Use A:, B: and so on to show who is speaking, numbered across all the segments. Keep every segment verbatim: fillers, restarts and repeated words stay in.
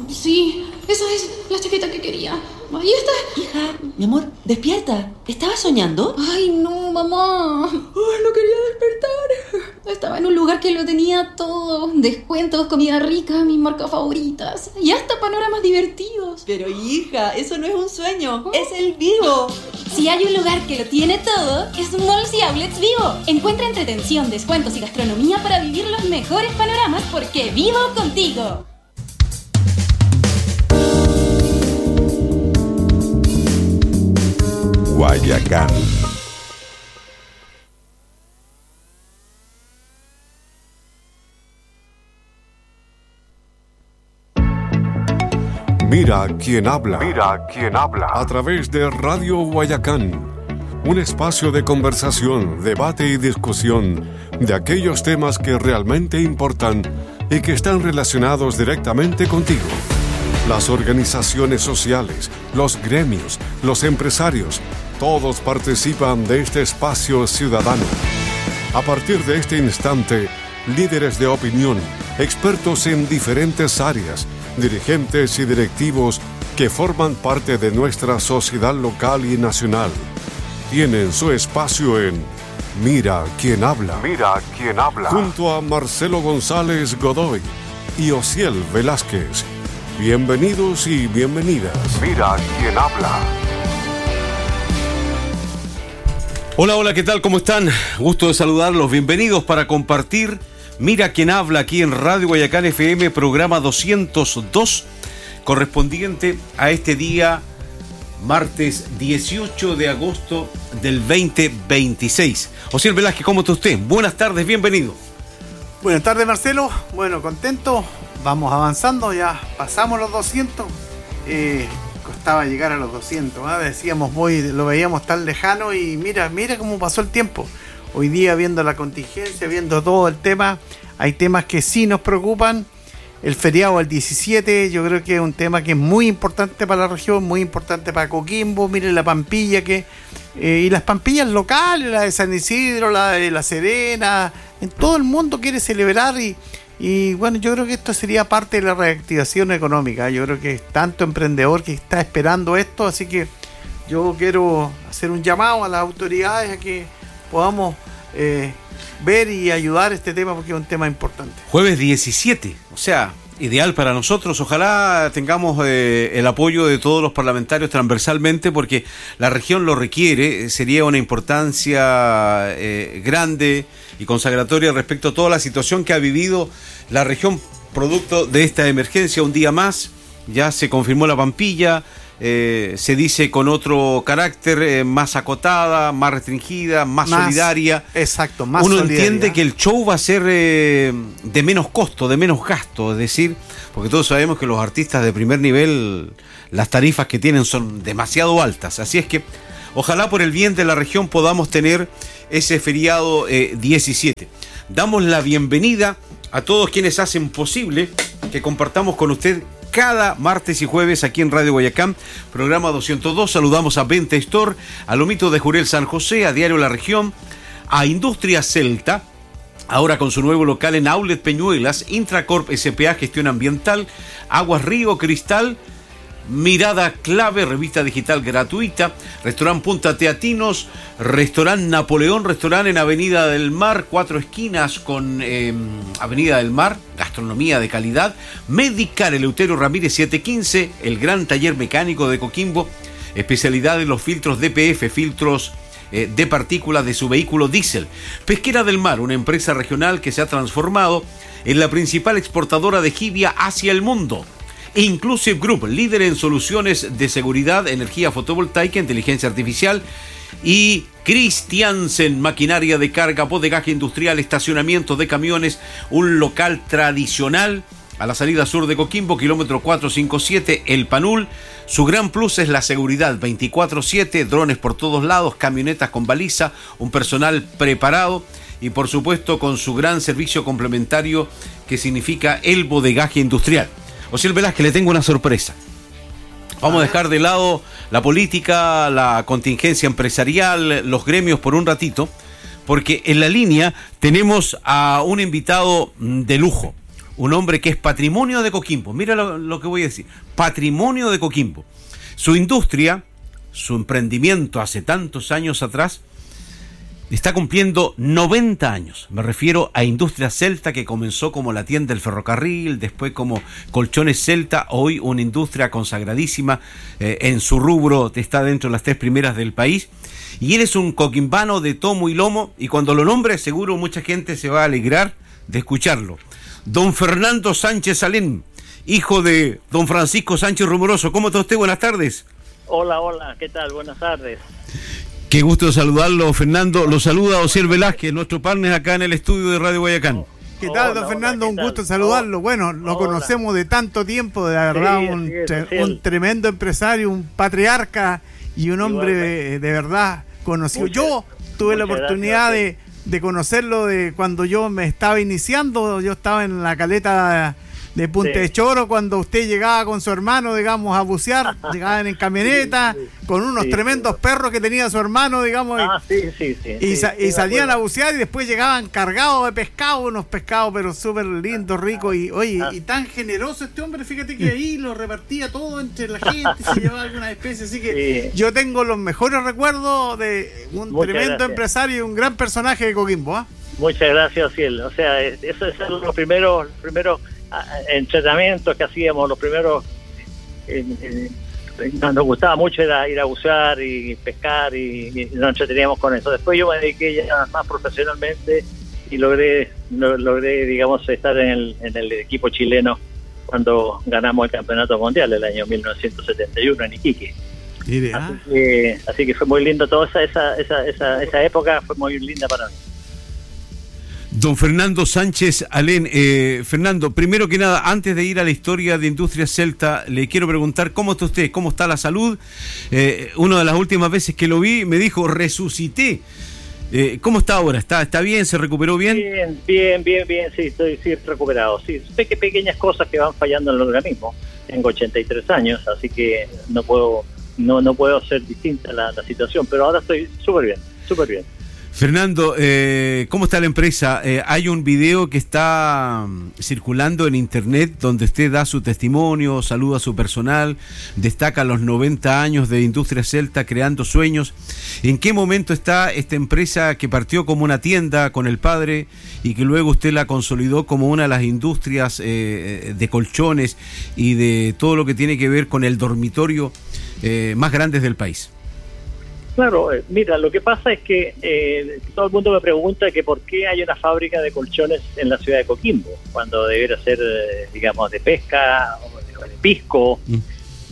A: Sí, esa es la chaqueta que quería. Ahí está.
B: Hija, mi amor, despierta. ¿Estabas soñando?
A: Ay, no, mamá. Ay, no quería despertar. Estaba en un lugar que lo tenía todo. Descuentos, comida rica, mis marcas favoritas. Y hasta panoramas divertidos.
B: Pero hija, eso no es un sueño. ¿Oh? Es el Vivo.
A: Si hay un lugar que lo tiene todo, es Malls y Outlets Vivo. Encuentra entretención, descuentos y gastronomía para vivir los mejores panoramas porque vivo contigo.
C: Guayacán. Mira quién habla.
D: Mira quién habla.
C: A través de Radio Guayacán. Un espacio de conversación, debate y discusión de aquellos temas que realmente importan y que están relacionados directamente contigo. Las organizaciones sociales, los gremios, los empresarios, todos participan de este espacio ciudadano. A partir de este instante, líderes de opinión, expertos en diferentes áreas, dirigentes y directivos que forman parte de nuestra sociedad local y nacional, tienen su espacio en Mira quién habla.
D: Mira quién habla.
C: Junto a Marcelo González Godoy y Osiel Velázquez. Bienvenidos y bienvenidas.
D: Mira quién habla.
E: Hola, hola, ¿qué tal? ¿Cómo están? Gusto de saludarlos. Bienvenidos para compartir Mira quién habla aquí en Radio Guayacán F M, programa doscientos dos, correspondiente a este día, martes dieciocho de agosto del veinte veintiséis. Osiel Velázquez, ¿cómo está usted? Buenas tardes, bienvenido.
F: Buenas tardes, Marcelo. Bueno, contento. Vamos avanzando, ya pasamos los doscientos. Eh, costaba llegar a los doscientos, ¿eh? Decíamos, muy, lo veíamos tan lejano y mira, mira cómo pasó el tiempo. Hoy día, viendo la contingencia, viendo todo el tema, hay temas que sí nos preocupan. El feriado el diecisiete, yo creo que es un tema que es muy importante para la región, muy importante para Coquimbo. Miren la Pampilla, que eh, y las Pampillas locales, la de San Isidro, la de La Serena, en todo el mundo quiere celebrar y, y bueno, yo creo que esto sería parte de la reactivación económica. Yo creo que es tanto emprendedor que está esperando esto, así que yo quiero hacer un llamado a las autoridades a que podamos eh, ver y ayudar este tema porque es un tema importante.
E: Jueves diecisiete, o sea, ideal para nosotros. Ojalá tengamos eh, el apoyo de todos los parlamentarios transversalmente porque la región lo requiere. Sería una importancia eh, grande y consagratoria respecto a toda la situación que ha vivido la región producto de esta emergencia. Un día más, ya se confirmó la Pampilla. Eh, se dice con otro carácter, eh, más acotada, más restringida, más, más solidaria.
F: Exacto, más
E: Uno
F: solidaria.
E: Entiende que el show va a ser eh, de menos costo, de menos gasto, es decir, porque todos sabemos que los artistas de primer nivel, las tarifas que tienen son demasiado altas. Así es que ojalá por el bien de la región podamos tener ese feriado eh, diecisiete. Damos la bienvenida a todos quienes hacen posible que compartamos con usted cada martes y jueves aquí en Radio Guayacán, programa doscientos dos. Saludamos a Venta Store, a Lomito de Jurel San José, a Diario La Región, a Industria Celta, ahora con su nuevo local en Outlet Peñuelas, Intracorp S P A, Gestión Ambiental, Aguas Río Cristal, Mirada Clave, revista digital gratuita, Restaurant Punta Teatinos, Restaurant Napoleón, restaurante en Avenida del Mar, cuatro esquinas con eh, Avenida del Mar, gastronomía de calidad, Medicar Eleuterio Ramírez setecientos quince, el gran taller mecánico de Coquimbo, especialidad en los filtros D P F, filtros eh, de partículas de su vehículo diésel. Pesquera del Mar, una empresa regional que se ha transformado en la principal exportadora de jibia hacia el mundo. Inclusive Group, líder en soluciones de seguridad, energía fotovoltaica, inteligencia artificial. Y Christiansen, maquinaria de carga, bodegaje industrial, estacionamiento de camiones, un local tradicional a la salida sur de Coquimbo, kilómetro cuatrocientos cincuenta y siete, El Panul. Su gran plus es la seguridad, veinticuatro siete, drones por todos lados, camionetas con baliza, un personal preparado y por supuesto con su gran servicio complementario que significa el bodegaje industrial. Osiel Velázquez, le tengo una sorpresa. Vamos a dejar de lado la política, la contingencia empresarial, los gremios por un ratito, porque en la línea tenemos a un invitado de lujo, un hombre que es patrimonio de Coquimbo. Mira lo, lo que voy a decir, patrimonio de Coquimbo. Su industria, su emprendimiento hace tantos años atrás, está cumpliendo noventa años. Me refiero a Industria Celta, que comenzó como la tienda del ferrocarril, después como Colchones Celta, hoy una industria consagradísima eh, en su rubro, está dentro de las tres primeras del país. Y él es un coquimbano de tomo y lomo, y cuando lo nombre seguro mucha gente se va a alegrar de escucharlo. Don Fernando Sánchez Alén, hijo de don Francisco Sánchez Rumoroso. ¿Cómo está usted? Buenas tardes.
G: Hola, hola, ¿qué tal? Buenas tardes.
E: Qué gusto saludarlo, Fernando. Lo saluda Osiel Velázquez, nuestro partner acá en el estudio de Radio Guayacán.
F: ¿Qué tal,
G: Hola,
F: don Fernando?
G: hola,
F: Un
G: ¿qué
F: gusto
G: tal?
F: saludarlo. Bueno, lo
G: Hola.
F: conocemos de tanto tiempo, de verdad,
G: Sí,
F: un,
G: así es,
F: tre-
G: así es.
F: un tremendo empresario, un patriarca y un hombre de, de verdad conocido.
G: Muchas-
F: yo tuve la
G: muchas
F: oportunidad
G: gracias,
F: de, de conocerlo de cuando yo me estaba iniciando. Yo estaba en la caleta de Punta
G: Sí.
F: de Choro, cuando usted llegaba con su hermano, digamos, a bucear, llegaban en camioneta,
G: Sí, sí.
F: con unos
G: Sí,
F: tremendos
G: sí.
F: perros que tenía su hermano, digamos,
G: Ah, sí, sí, sí.
F: y,
G: sí,
F: sa-
G: sí,
F: y
G: me
F: salían a
G: acuerdo.
F: bucear y después llegaban cargados de pescado, unos pescados pero súper lindos, ricos, y oye,
G: Ah.
F: y tan generoso este hombre, fíjate que ahí lo repartía todo entre la gente, se llevaba alguna especie, así que
G: Sí.
F: yo tengo los mejores recuerdos de un
G: Muchas
F: tremendo
G: gracias.
F: empresario y un gran personaje de Coquimbo, ¿ah?
G: Muchas gracias, Ciel. O sea, es- eso es los primeros, los primeros ah, entrenamientos que hacíamos, los primeros... eh, eh, nos nos gustaba mucho era ir a bucear y pescar y, y nos entreteníamos con eso. Después yo me dediqué ya más profesionalmente y logré, lo- logré digamos, estar en el, en el equipo chileno cuando ganamos el campeonato mundial el año mil novecientos setenta y uno en Iquique.
F: Mire, ¿ah?
G: Así que, así que fue muy lindo, toda esa, esa, esa, esa, esa época fue muy linda para mí.
E: Don Fernando Sánchez Alén. Eh, Fernando, primero que nada, antes de ir a la historia de Industria Celta, le quiero preguntar cómo está usted, cómo está la salud. Eh, una de las últimas veces que lo vi me dijo, resucité. Eh, ¿Cómo está ahora? ¿Está, ¿Está bien? ¿Se recuperó bien?
G: Bien, bien, bien, bien, sí, estoy sí, recuperado. Sí, sé que pequeñas cosas que van fallando en el organismo. Tengo ochenta y tres años, así que no puedo no no puedo ser distinta la, la situación, pero ahora estoy súper bien, súper bien.
E: Fernando, eh, ¿cómo está la empresa? Eh, hay un video que está mm, circulando en internet donde usted da su testimonio, saluda a su personal, destaca los noventa años de Industria Celta creando sueños. ¿En qué momento está esta empresa que partió como una tienda con el padre y que luego usted la consolidó como una de las industrias eh, de colchones y de todo lo que tiene que ver con el dormitorio eh, más grandes del país?
G: Claro, eh, mira, lo que pasa es que eh, todo el mundo me pregunta que por qué hay una fábrica de colchones en la ciudad de Coquimbo, cuando debería ser, eh, digamos, de pesca o de, o de pisco.
E: Mm.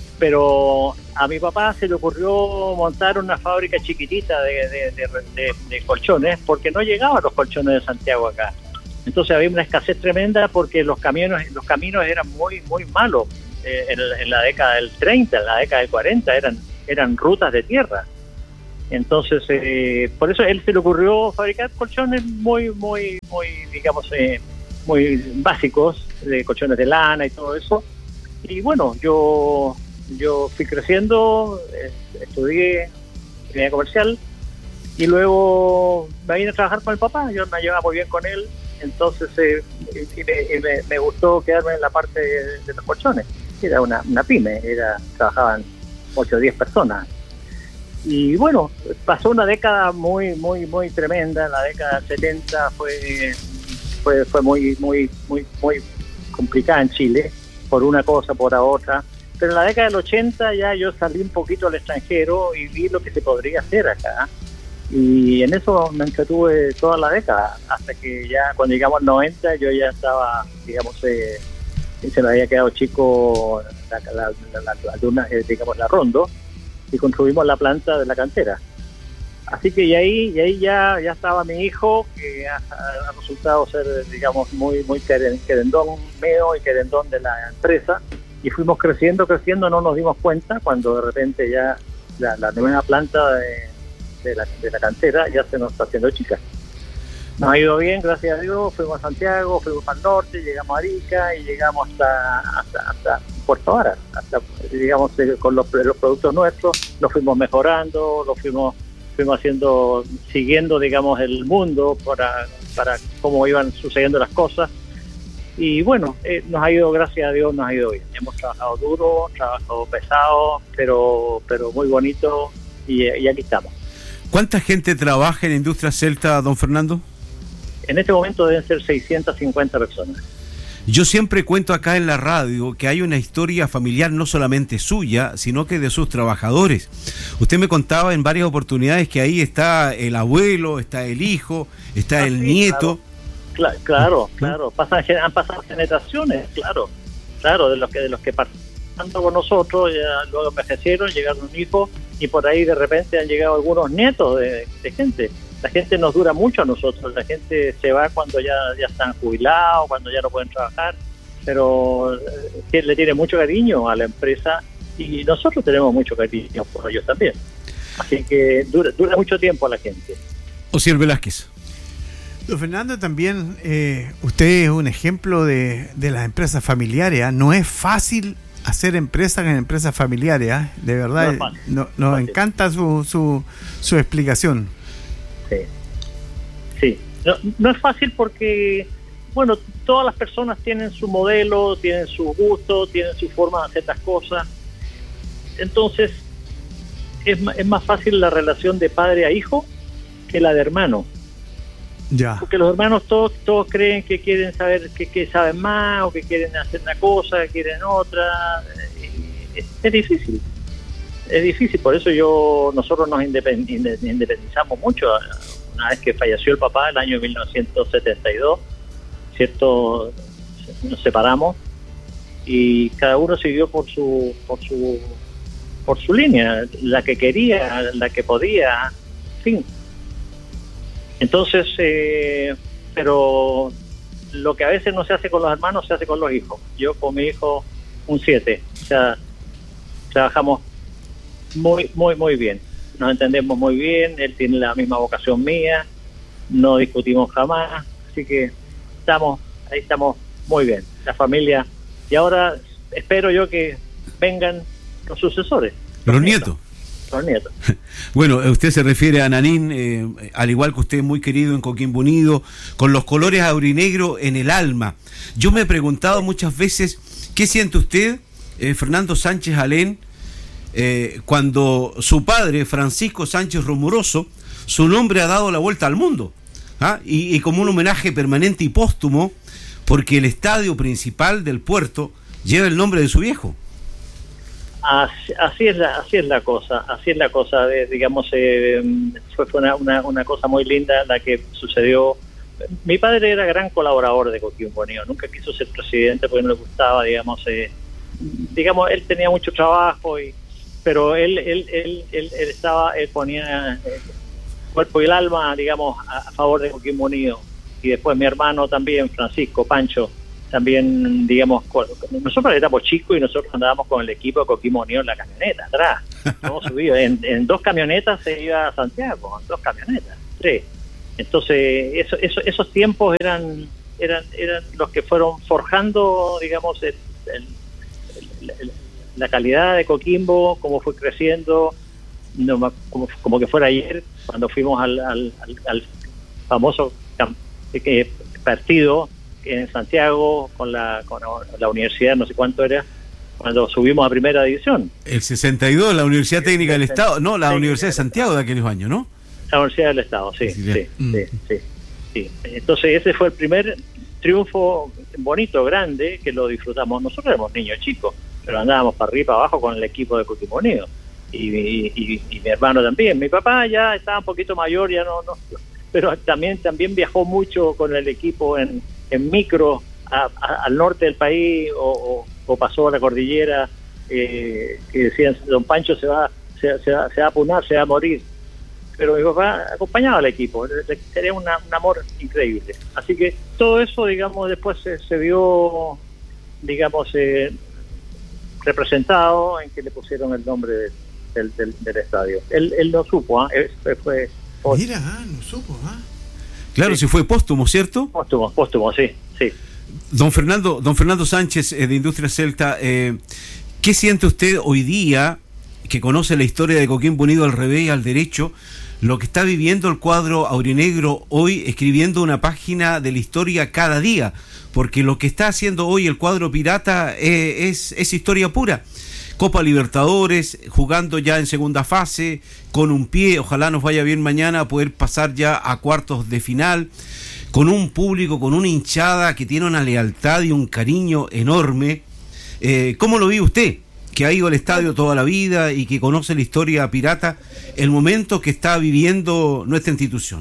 G: Pero a mi papá se le ocurrió montar una fábrica chiquitita de, de, de, de- de colchones porque no llegaban los colchones de Santiago acá. Entonces había una escasez tremenda porque los caminos, los caminos eran muy, muy malos. Eh, en, en la década del treinta, en la década del cuarenta eran, eran rutas de tierra. Entonces, eh, por eso a él se le ocurrió fabricar colchones muy, muy, muy, digamos, eh, muy básicos, de colchones de lana y todo eso. Y bueno, yo yo fui creciendo, eh, estudié ingeniería comercial y luego me vine a trabajar con el papá. Yo me llevaba muy bien con él, entonces eh, y me, y me, me gustó quedarme en la parte de, de los colchones. Era una, una pyme, era trabajaban ocho o diez personas. Y bueno, pasó una década muy, muy, muy tremenda. La década setenta fue, fue, fue muy, muy, muy, muy complicada en Chile, por una cosa, por la otra. Pero en la década del ochenta ya yo salí un poquito al extranjero y vi lo que se podría hacer acá. Y en eso me entretuve toda la década, hasta que ya cuando llegamos al noventa yo ya estaba, digamos, eh, se me había quedado chico la, la, la, la, la luna, eh, digamos, la Rondo, y construimos la planta de la cantera. Así que y ahí y ahí ya ya estaba mi hijo, que ha, ha resultado ser, digamos, muy muy queren- querendón mío y querendón de la empresa, y fuimos creciendo, creciendo, no nos dimos cuenta cuando de repente ya la, la nueva planta de, de, la, de la cantera ya se nos está haciendo chica. Nos ha ido bien, gracias a Dios. Fuimos a Santiago, fuimos al norte, llegamos a Arica y llegamos hasta hasta, hasta Puerto Varas, hasta, digamos, eh, con los, los productos nuestros, los fuimos mejorando, los fuimos fuimos haciendo, siguiendo, digamos, el mundo para para cómo iban sucediendo las cosas. Y bueno, eh, nos ha ido, gracias a Dios, nos ha ido bien. Hemos trabajado duro, trabajado pesado, pero pero muy bonito, y, y aquí estamos.
E: ¿Cuánta gente trabaja en Industria Celta, don Fernando?
G: En este momento deben ser seiscientas cincuenta personas.
E: Yo siempre cuento acá en la radio que hay una historia familiar no solamente suya, sino que de sus trabajadores. Usted me contaba en varias oportunidades que ahí está el abuelo, está el hijo, está
G: Ah,
E: el
G: sí,
E: nieto.
G: Claro, claro, claro. Pasan, han pasado generaciones, claro, claro, de los que de los que participaron con nosotros, ya luego envejecieron, llegaron hijos, y por ahí de repente han llegado algunos nietos de, de gente. La gente nos dura mucho a nosotros, la gente se va cuando ya, ya están jubilados, cuando ya no pueden trabajar, pero eh, le tiene mucho cariño a la empresa, y nosotros tenemos mucho cariño por ellos también. Así que dura, dura mucho tiempo a la gente.
E: Osiel Velázquez.
F: Don Fernando, también eh, usted es un ejemplo de, de las empresas familiares, ¿eh? No es fácil hacer empresas en empresas familiares, ¿eh? De verdad,
G: No es fácil,
F: no, nos
G: fácil.
F: encanta su, su, su explicación.
G: Sí, sí. No, no es fácil porque, bueno, todas las personas tienen su modelo, tienen su gusto, tienen su forma de hacer las cosas. Entonces, es, ma- es más fácil la relación de padre a hijo que la de hermano.
F: Ya.
G: Porque los hermanos todos todos creen que quieren saber, que, que saben más, o que quieren hacer una cosa, que quieren otra. Es, es difícil. Es difícil, por eso yo nosotros nos independ- inde- independizamos mucho. Una vez que falleció el papá, el año mil novecientos setenta y dos, ¿cierto? Nos separamos y cada uno siguió por su por su por su línea, la que quería, la que podía, en fin. Entonces, eh, pero lo que a veces no se hace con los hermanos se hace con los hijos. Yo con mi hijo un siete, o sea, trabajamos muy, muy, muy bien. Nos entendemos muy bien, él tiene la misma vocación mía, no discutimos jamás, así que estamos, ahí estamos muy bien, la familia. Y ahora espero yo que vengan los sucesores.
E: Los nietos.
G: Los nietos.
E: Bueno, usted se refiere a Nanín, eh, al igual que usted, muy querido en Coquimbo Unido, con los colores aurinegro en el alma. Yo me he preguntado muchas veces, ¿qué siente usted, eh, Fernando Sánchez Alén, eh, cuando su padre, Francisco Sánchez Romuroso, su nombre ha dado la vuelta al mundo? ¿Ah? Y, y como un homenaje permanente y póstumo, porque el estadio principal del puerto lleva el nombre de su viejo.
G: Así, así es la así es la cosa, así es la cosa, de, digamos, eh, fue, fue una, una, una cosa muy linda la que sucedió. Mi padre era gran colaborador de Coquimbo Unido, nunca quiso ser presidente porque no le gustaba, digamos, eh, digamos, él tenía mucho trabajo, y pero él él él, él, él estaba, él ponía eh, cuerpo y el alma, digamos, a, a favor de Coquimbo Unido. Y después mi hermano también, Francisco Pancho, también, digamos, nosotros éramos chicos y nosotros andábamos con el equipo de Coquimbo Unido en la camioneta atrás, todos subidos, en, en dos camionetas se iba a Santiago, en dos camionetas, tres. Entonces, eso, eso, esos tiempos eran, eran eran los que fueron forjando, digamos, el, el, el, el, la calidad de Coquimbo, cómo fue creciendo, no, como, como que fuera ayer, cuando fuimos al, al, al, al famoso camp- eh, partido en Santiago con la con la universidad, no sé cuánto era, cuando subimos a primera división.
E: El sesenta y dos, la Universidad Técnica del Estado, no, la
G: Técnica
E: Universidad de
G: del
E: Santiago de aquellos años, ¿no?
G: La Universidad del Estado, sí,
E: Sí,
G: sí,
E: sí.
G: sí, sí, sí, sí. Entonces ese fue el primer triunfo bonito, grande, que lo disfrutamos. Nosotros éramos niños chicos, pero andábamos para arriba y para abajo con el equipo de Coquimbo Unido. Y, y, y, y mi hermano también. Mi papá ya estaba un poquito mayor, ya no, no pero también también viajó mucho con el equipo en, en micro a, a, al norte del país, o, o, o pasó a la cordillera, eh, que decían, don Pancho se va, se, se, va, se va a apunar, se va a morir. Pero mi papá acompañaba al equipo, tenía una, un amor increíble. Así que todo eso, digamos, después se, se vio, digamos, eh, representado en que le pusieron el nombre de, del, del, del estadio. Él, él no supo, ¿eh? Él fue...
F: Mira, ah, no supo, ¿ah?
E: Claro,
G: Sí.
E: si fue póstumo, ¿cierto?
G: Póstumo, póstumo, sí, sí.
E: Don Fernando, don Fernando Sánchez, eh, de Industria Celta, eh, ¿qué siente usted hoy día, que conoce la historia de Coquimbo Unido al revés y al derecho, lo que está viviendo el cuadro aurinegro hoy, escribiendo una página de la historia cada día, porque lo que está haciendo hoy el cuadro pirata eh, es, es historia pura. Copa Libertadores, jugando ya en segunda fase, con un pie, ojalá nos vaya bien mañana, poder pasar ya a cuartos de final, con un público, con una hinchada que tiene una lealtad y un cariño enorme. Eh, ¿Cómo lo vive usted, que ha ido al estadio toda la vida y que conoce la historia pirata, el momento que está viviendo nuestra institución?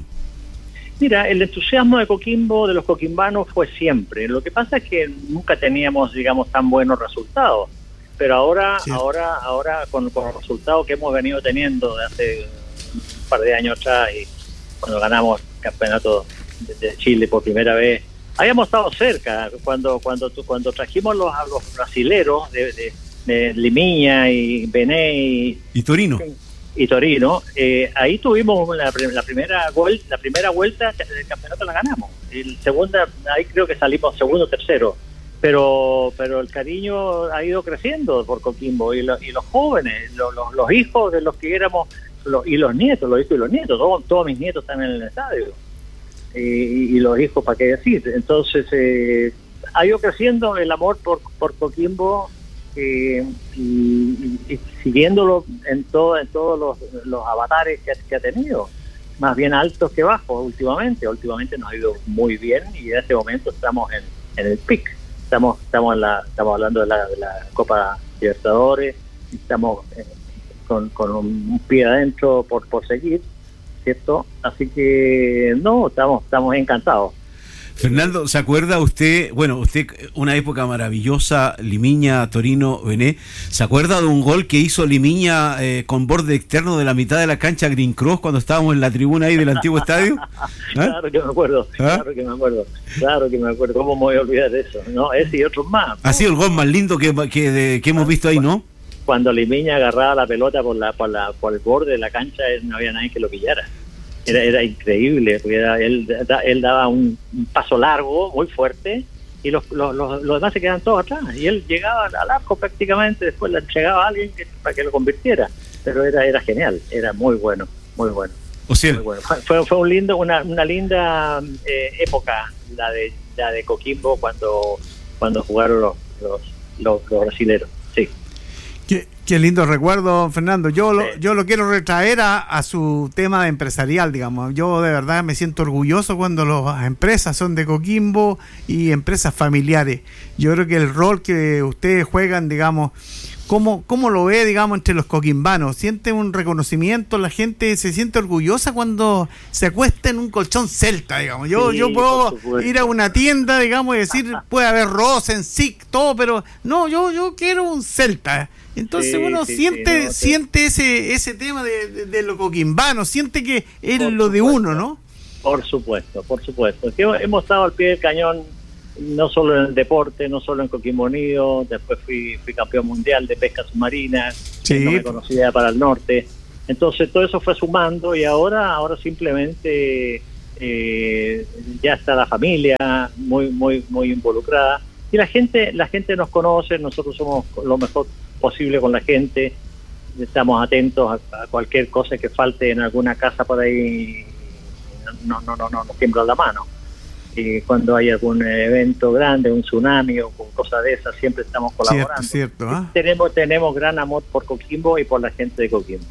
G: Mira, el entusiasmo de Coquimbo, de los coquimbanos, fue siempre. Lo que pasa es que nunca teníamos, digamos, tan buenos resultados. Pero ahora, sí. ahora, ahora con, con los resultados que hemos venido teniendo de hace un par de años atrás, y cuando ganamos el campeonato de, de Chile por primera vez, habíamos estado cerca cuando cuando cuando trajimos los, a los brasileros de, de, de Limiña y Bené y,
E: y Torino.
G: Y Torino, eh, ahí tuvimos la, la primera vuelta, la primera vuelta del campeonato la ganamos. El segunda, ahí creo que salimos segundo, tercero. Pero pero el cariño ha ido creciendo por Coquimbo y, lo, y los jóvenes, los, los, los hijos de los que éramos, los, y los nietos, los hijos y los nietos, todos, todos mis nietos están en el estadio. Y, y los hijos, ¿para qué decir? Entonces, eh, ha ido creciendo el amor por, por Coquimbo eh, y, y, y siguiéndolo en, todo, en todos los, los avatares que, que ha tenido, más bien altos que bajos últimamente. Últimamente nos ha ido muy bien y en este momento estamos en, en el pic. Estamos estamos en la estamos hablando de la, de la Copa Libertadores, estamos eh, con, con un pie adentro por, por seguir, ¿cierto? Así que no, estamos estamos encantados.
E: Fernando, ¿se acuerda usted, bueno, usted, una época maravillosa, Limiña, Torino, Bené, ¿se acuerda de un gol que hizo Limiña eh, con borde externo de la mitad de la cancha Green Cross cuando estábamos en la tribuna ahí del antiguo estadio? ¿Ah?
G: Claro que me acuerdo, ¿Ah? claro que me acuerdo, claro que me acuerdo, ¿cómo me voy a olvidar de eso? No, ese y otros más, ¿no?
E: Ha sido el gol más lindo que, que, de, que hemos visto ahí, ¿no?
G: Cuando Limiña agarraba la pelota por la por la por el borde de la cancha, no había nadie que lo pillara. Era, era increíble, porque era, él, él daba un, un paso largo, muy fuerte, y los, los, los, los demás se quedaban todos atrás. Y él llegaba al arco prácticamente, después le entregaba a alguien que, para que lo convirtiera. Pero era era genial, era muy bueno, muy bueno.
E: O sea,
G: muy bueno. Fue, fue un lindo, una, una linda eh, época la de la de Coquimbo cuando cuando jugaron los, los, los, los brasileros. Sí.
F: Qué, qué lindo recuerdo, Fernando. Yo lo, yo lo quiero retraer a, a su tema empresarial, digamos. Yo de verdad me siento orgulloso cuando las empresas son de Coquimbo y empresas familiares. Yo creo que el rol que ustedes juegan, digamos, ¿cómo, cómo lo ve, digamos, entre los coquimbanos? ¿Siente un reconocimiento? ¿La gente se siente orgullosa cuando se acuesta en un colchón celta, digamos? Yo, sí, yo puedo ir a una tienda, digamos, y decir, puede haber Rosen, Sick, todo, pero no, yo, yo quiero un celta. Entonces sí, uno sí, siente sí, no, siente ese ese tema de, de, de lo coquimbano, siente que es por lo supuesto, de uno, ¿no?
G: Por supuesto, por supuesto. Que hemos estado al pie del cañón, no solo en el deporte, no solo en Coquimbo Unido, después fui fui campeón mundial de pesca submarina, sí. No me conocía para el norte. Entonces todo eso fue sumando y ahora ahora simplemente eh, ya está la familia muy muy muy involucrada y la gente la gente nos conoce, nosotros somos lo mejor posible con la gente, estamos atentos a, a cualquier cosa que falte en alguna casa por ahí, no no no no nos tiembla la mano. Y cuando hay algún evento grande, un tsunami o con cosas de esas, siempre estamos colaborando.
F: Cierto, cierto, ¿eh?
G: Tenemos tenemos gran amor por Coquimbo y por la gente de Coquimbo.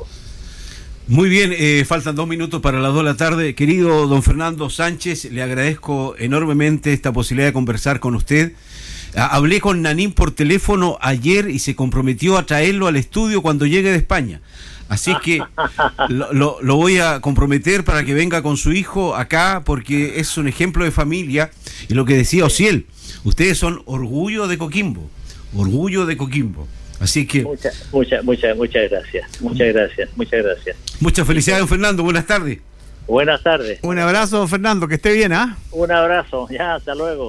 E: Muy bien, eh, faltan dos minutos para las dos de la tarde. Querido don Fernando Sánchez, le agradezco enormemente esta posibilidad de conversar con usted. Hablé con Nanín por teléfono ayer y se comprometió a traerlo al estudio cuando llegue de España. Así que lo, lo, lo voy a comprometer para que venga con su hijo acá, porque es un ejemplo de familia. Y lo que decía Ociel, ustedes son orgullo de Coquimbo, orgullo de Coquimbo. Así que...
G: Muchas, muchas, muchas, muchas gracias, muchas gracias, muchas gracias.
E: Muchas felicidades, don Fernando, buenas tardes.
G: Buenas tardes.
F: Un abrazo, don Fernando, que esté bien, ¿ah? ¿eh?
G: Un abrazo, ya, hasta luego.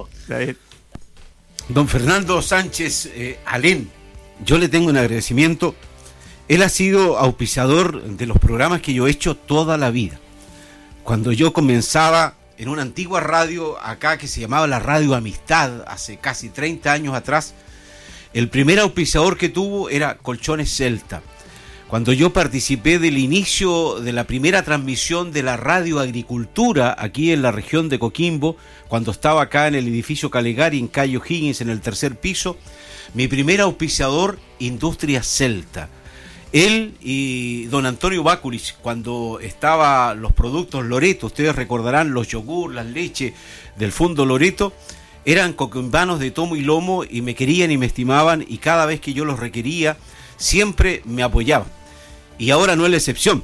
E: Don Fernando Sánchez eh, Alén, yo le tengo un agradecimiento. Él ha sido auspiciador de los programas que yo he hecho toda la vida. Cuando yo comenzaba en una antigua radio acá que se llamaba la Radio Amistad, hace casi treinta años atrás, el primer auspiciador que tuvo era Colchones Celta. cuando yo participé del inicio de la primera transmisión de la radio Agricultura aquí en la región de Coquimbo, cuando estaba acá en el edificio Calegari, en calle O'Higgins, en el tercer piso, mi primer auspiciador, Industria Celta. Él y don Antonio Baculich, cuando estaba los productos Loreto, ustedes recordarán los yogur, las leches del Fondo Loreto, eran coquimbanos de tomo y lomo y me querían y me estimaban, y cada vez que yo los requería siempre me apoyaban. Y ahora no es la excepción.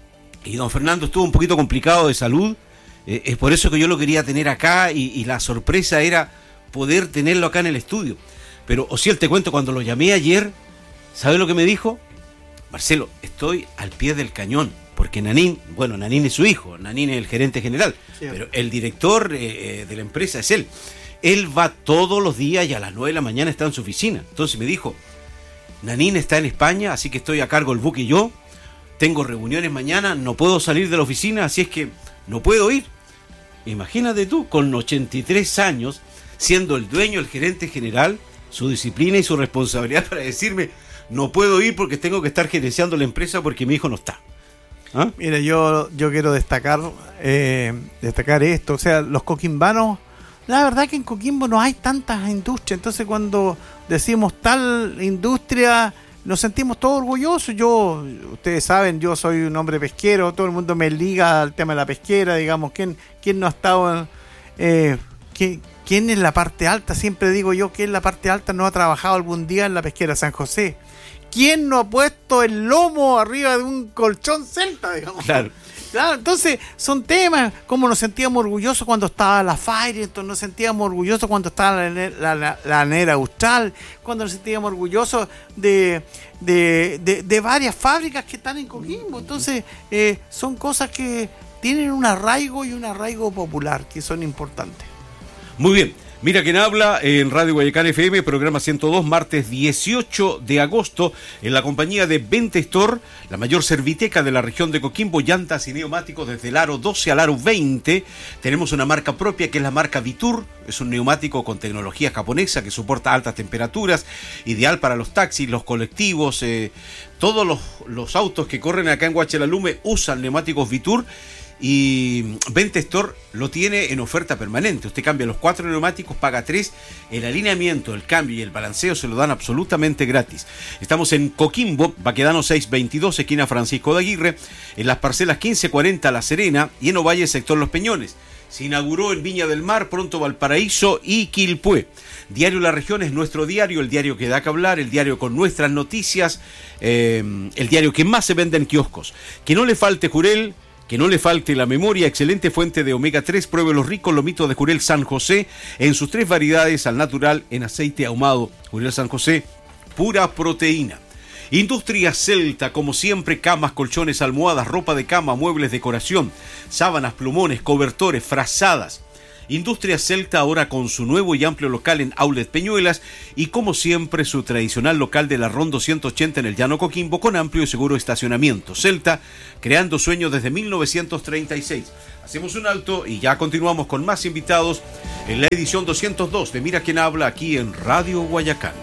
E: Y don Fernando estuvo un poquito complicado de salud, eh, es por eso que yo lo quería tener acá, y, y la sorpresa era poder tenerlo acá en el estudio. Pero, Osiel, te cuento, cuando lo llamé ayer, ¿sabes lo que me dijo? Marcelo, estoy al pie del cañón, porque Nanín, bueno, Nanín es su hijo, Nanín es el gerente general, sí, pero el director eh, de la empresa es él. Él va todos los días y a las nueve de la mañana está en su oficina. Entonces me dijo, Nanín está en España, así que estoy a cargo el buque y yo, tengo reuniones mañana, no puedo salir de la oficina, así es que no puedo ir. Imagínate tú, con ochenta y tres años, siendo el dueño, el gerente general, su disciplina y su responsabilidad para decirme, no puedo ir porque tengo que estar gerenciando la empresa porque mi hijo no está. ¿Ah?
F: Mira, yo, yo quiero destacar, eh, destacar esto, o sea, los coquimbanos, la verdad que en Coquimbo no hay tantas industrias, entonces cuando decimos tal industria, nos sentimos todos orgullosos. Yo, ustedes saben, yo soy un hombre pesquero, todo el mundo me liga al tema de la pesquera, digamos, ¿quién, quién no ha estado en, eh, ¿quién, quién en la parte alta? Siempre digo yo que en la parte alta no ha trabajado algún día en la pesquera San José. ¿Quién no ha puesto el lomo arriba de un colchón celta, digamos?
E: Claro.
F: Claro, entonces son temas, como nos sentíamos orgullosos cuando estaba la Fire, entonces nos sentíamos orgullosos cuando estaba la, la, la, la Nera Austral, cuando nos sentíamos orgullosos de, de, de, de varias fábricas que están en Coquimbo. Entonces eh, son cosas que tienen un arraigo y un arraigo popular que son importantes.
E: Muy bien. Mira quién habla en Radio Guayacán F M, programa ciento dos, martes dieciocho de agosto, en la compañía de Ventestor, la mayor serviteca de la región de Coquimbo, llantas y neumáticos desde el aro doce al aro veinte. Tenemos una marca propia que es la marca Vitur, es un neumático con tecnología japonesa que soporta altas temperaturas, ideal para los taxis, los colectivos, eh, todos los, los autos que corren acá en Huachalalume usan neumáticos Vitur. Y Ventestor lo tiene en oferta permanente. Usted cambia los cuatro neumáticos, paga tres. El alineamiento, el cambio y el balanceo se lo dan absolutamente gratis. Estamos en Coquimbo, Baquedano seiscientos veintidós, esquina Francisco de Aguirre, en las parcelas quince cuarenta La Serena y en Ovalle, sector Los Peñones. Se inauguró en Viña del Mar, pronto Valparaíso y Quilpué. Diario La Región es nuestro diario, el diario que da que hablar, el diario con nuestras noticias, eh, el diario que más se vende en kioscos. Que no le falte Jurel, que no le falte la memoria, excelente fuente de omega tres, pruebe los ricos lomitos de Jurel San José en sus tres variedades, al natural, en aceite ahumado. Jurel San José, pura proteína. Industria Celta, como siempre, camas, colchones, almohadas, ropa de cama, muebles, decoración, sábanas, plumones, cobertores, frazadas. Industria Celta ahora con su nuevo y amplio local en Outlet Peñuelas y como siempre su tradicional local de la Ron doscientos ochenta en el Llano Coquimbo con amplio y seguro estacionamiento. Celta, creando sueños desde mil novecientos treinta y seis. Hacemos un alto y ya continuamos con más invitados en la edición doscientos dos de Mira quién habla aquí en Radio Guayacán.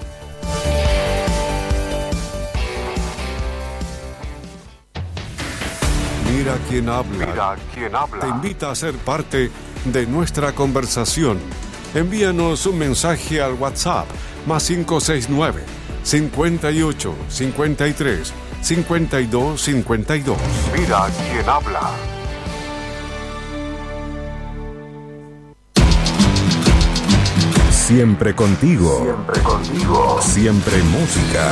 C: Mira quién habla.
D: Mira quién habla.
C: Te invita a ser parte de nuestra conversación. Envíanos un mensaje al WhatsApp más cinco seis nueve, cincuenta y ocho, cincuenta y tres, cincuenta y dos, cincuenta y dos.
D: Mira quién habla.
H: Siempre contigo.
D: Siempre contigo.
H: Siempre música.